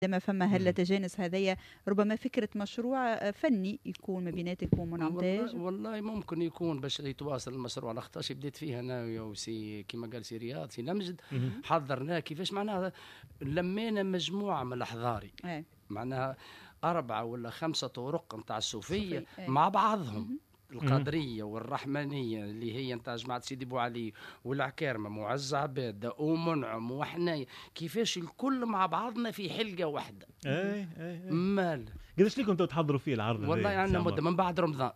لما فما هالتجانس هذايا ربما فكرة مشروع فني يكون ما بيناتك ومنتاج. والله ممكن يكون باش يتواصل المشروع. لاختاش بديت فيها انا وسي كيما قال سي رياض سي لمجد. حضرناه كيفاش معناها لمينا مجموعة من الأحضاري معناها 4 ولا 5 طرق نتاع الصوفية مع بعضهم. القادرية والرحمانية اللي هي نتاع جماعة سيدي بو علي والعكارمة معز عبادة ومنعم وحناية، كيفاش الكل مع بعضنا في حلقة واحدة. مال قداش لكم تحضروا فيه العرض؟ والله عندنا مدة من بعد رمضان.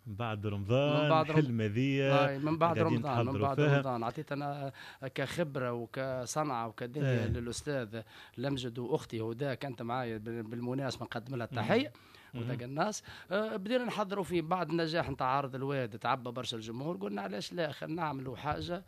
حلم هذية من بعد رمضان عطيت انا كخبره وكصنعه وكدنيا للاستاذ لمجد واختي هدى كانت معايا بالمناسبه نقدم لها التحيه وذاك الناس. بدينا نحضروا فيه بعد النجاح نتاع عرض الواد تعبى برشا الجمهور، قلنا علاش لا خلينا نعملوا حاجه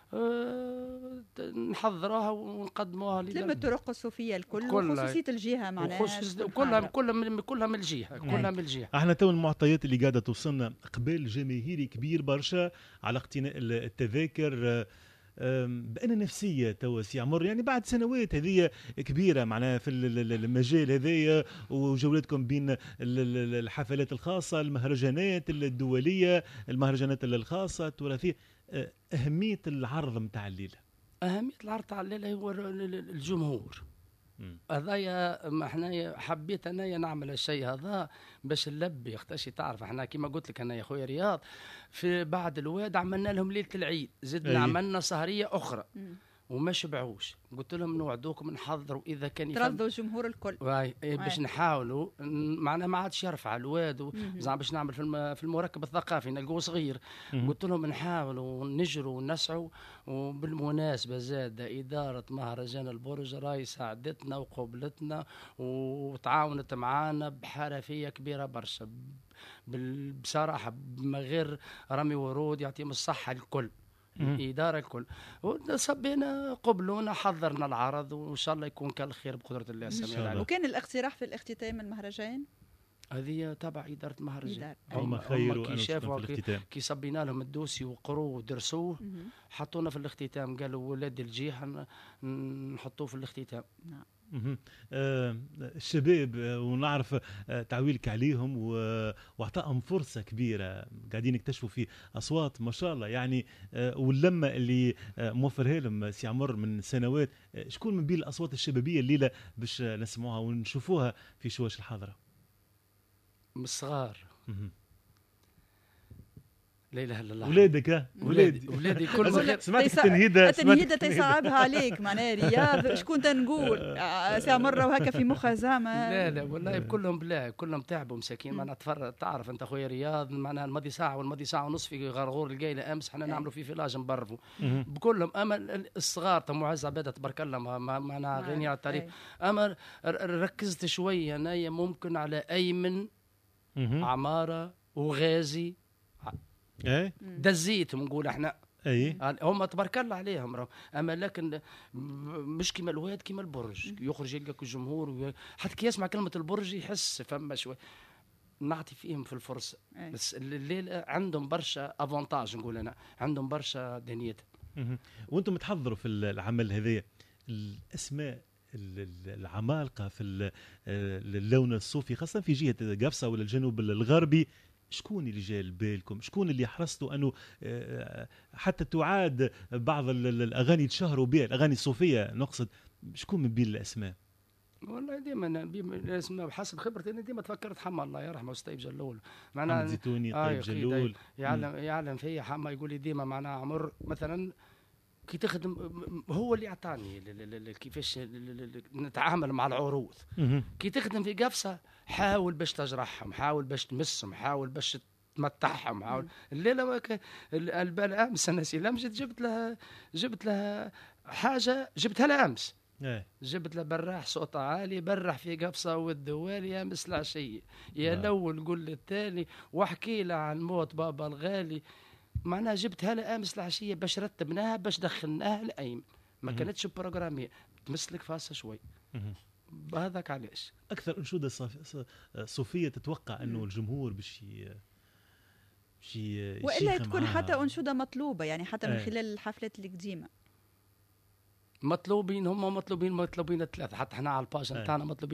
نحضروها ونقدموها لما الطرق الصوفية الكل وخصوصية الجهة معناها كلها من الجهة. احنا تو المعطيات اللي قاعدة توصلنا قبل جماهيري كبير برشا على اقتناء التذاكر بأن نفسية تو سي عمر يعني بعد سنوات هذه كبيرة معناها في المجال هذايا وجولتكم بين الحفلات الخاصة المهرجانات الدولية المهرجانات الخاصة التراثية. أهمية العرض متاع الليلة هو الجمهور. هذايا احنا حبيت انايا نعمل الشيء هذا باش نلبي اختاشي تعرف احنا كيما قلت لك انا يا خويا رياض في بعد الواد عملنا لهم ليله العيد زدنا عملنا سهريه اخرى وما شبعوش. قلت لهم نوعدوكم نحضروا اذا كان ترضوا الجمهور الكل باش نحاولوا معناها ما عادش يرفع الواد زعما باش نعمل في المركب الثقافي نلقوه صغير. قلت لهم نحاولوا ونجروا ونسعوا. وبالمناسبه زاد اداره مهرجان البرج راي ساعدتنا وقبلتنا وتعاونت معانا بحرفيه كبيره برشا بصراحه من غير رمي ورود يعطيهم الصحه الكل. الإدارة الكل صبينا قبلونا حضرنا العرض وإن شاء الله يكون كالخير بقدرة الله سبحانه. وكان الاقتراح في الاختتام المهرجان هذه تبع إدارة المهرجان. هم خيروا كي شافوا كي صبينا لهم الدوسي وقروه ودرسوه حطونا في الاختتام قالوا ولاد الجيح نحطوه في الاختتام. نعم. الشباب ونعرف تعويلك عليهم واعطائهم فرصة كبيرة قاعدين يكتشفوا في أصوات ما شاء الله يعني واللمة اللي موفرها لهم سي عمر من سنوات. شكون من بين الأصوات الشبابية الليلة باش نسمعوها ونشوفوها في شواش الحاضرة؟ من الصغار لا اله الا الله. ولادك ولادي كل سمعت التنهيده تصعبها عليك معناها رياض شكون تنقول ساعه مره وهكا في مخها زعما. لا والله كلهم بلا كلهم تعبوا مساكين معناها تعرف انت خويا رياض معناها الماضي ساعه والماضي ساعه ونص في غرغور القايله امس احنا نعملوا في فيلاج نبرفوا بكلهم. اما الصغار تاع معز عباده تبارك الله معناها غني على التعريف. اما ركزت شويه انايا ممكن على ايمن عماره وغازي دزيتهم نقول احنا هم تبارك الله عليهم اما لكن مش كيما الواد كيما البرج يخرج يلقاك الجمهور حتى كي يسمع كلمه البرج يحس فما شوي نعطي فيهم في الفرصه. بس الليله عندهم برشا افونتاج نقول انا عندهم برشا دنيتهم. وانتم تحضروا في العمل هذايا الاسماء العمالقه في اللون الصوفي خاصه في جهه قفصه ولا الجنوب الغربي، شكون اللي جاء لبالكم؟ شكون اللي حرصتوا انه حتى تعاد بعض الاغاني تشهروا بها الاغاني الصوفيه نقصد؟ شكون من بين الاسماء؟ والله ديما الاسماء بحسب خبرتي انا ديما تفكرت حما الله يرحمه وستيب جلول معناها زيتوني طيب جلول يعلم فيا حما يقول لي ديما معناها عمر مثلا كي تخدم هو اللي اعطاني كيفاش نتعامل مع العروض. كي تخدم في قفصه حاول باش تجرحهم حاول باش تمسهم حاول باش تمتعهم حاول. الليله البال امس انا سلام جبت لها حاجه جبتها لها امس جبت له براح صوت عالي برح في قفصه والدوالي يا مثل العشيه يا الاول قول للتالي واحكي له عن موت بابا الغالي. معناها جبتها لها امس العشيه باش رتبناها باش دخلناها لايمن ما كانتش بروغراميه تمسلك فاسه شوي. هذاك علاش اكثر انشوده صوفيه تتوقع انه الجمهور باش والا تكون حتى انشوده مطلوبه يعني حتى من خلال الحفلات القديمه مطلوبين هم مطلوبين 3 حتى احنا على الباج نتاعنا مطلوبين